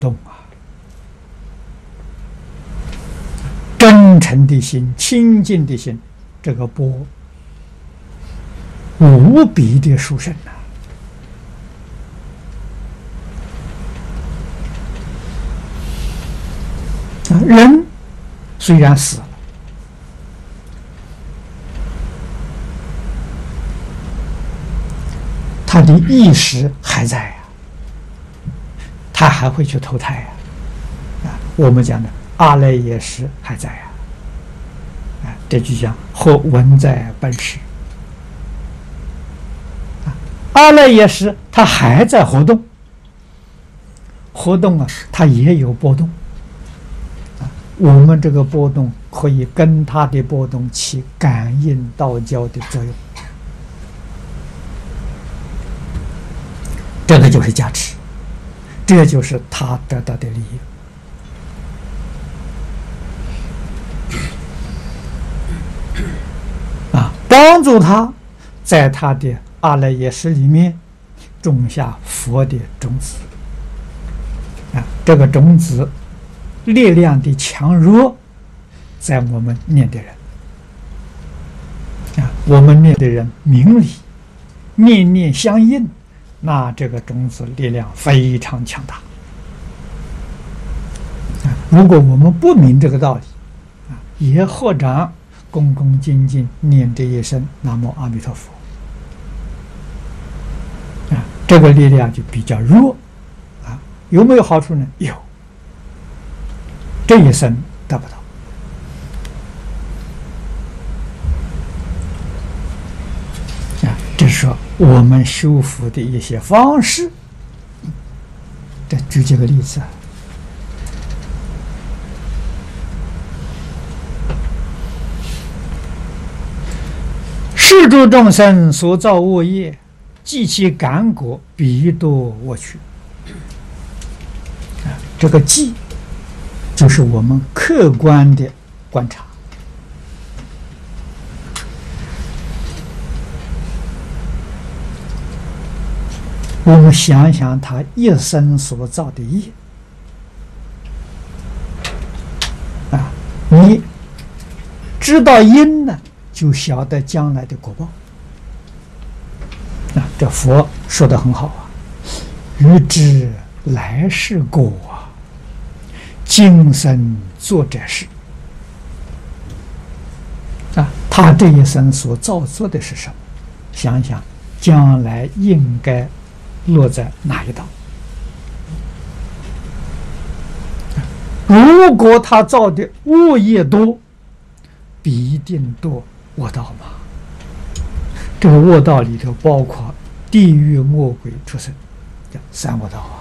动啊！真诚的心、清净的心，这个波无比的殊胜啊！人虽然死了，他的意识还在呀，他还会去投胎呀！啊，我们讲的阿赖耶识还在呀！啊，这就讲或文在本识。阿赖耶识它还在活动，活动啊，它也有波动。我们这个波动可以跟它的波动起感应道交的作用，这个就是加持，这就是他得到的利益啊！帮助他在他的阿赖耶识里面种下佛的种子啊！这个种子力量的强弱，在我们念的人啊，我们念的人明理，念念相应，那这个种子力量非常强大啊！如果我们不明这个道理啊，也合掌恭恭敬敬念这一声南无阿弥陀佛啊，这个力量就比较弱啊。有没有好处呢？有。这一生得不到啊！这是说我们修福的一些方式。再举几个例子啊。世诸众生所造恶业，即其感果，彼堕恶趣。啊，这个即就是我们客观的观察，我们想想他一生所造的业啊，你知道因呢，就晓得将来的果报啊。这佛说得很好啊，欲知来世果啊，今生做这事啊，他这一生所造作的是什么？想想将来应该落在哪一道？如果他造的恶业多，必定堕恶道嘛。这个恶道里头包括地狱、恶鬼、畜生，叫三恶道啊。